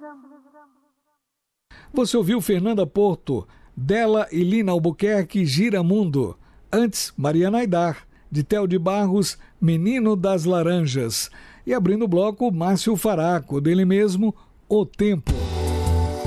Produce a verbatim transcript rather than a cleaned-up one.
Você ouviu Fernanda Porto, dela e Lina Albuquerque, Gira Mundo. Antes, Mariana Aidar, de Theo de Barros, Menino das Laranjas. E abrindo o bloco, Márcio Faraco, dele mesmo, O Tempo.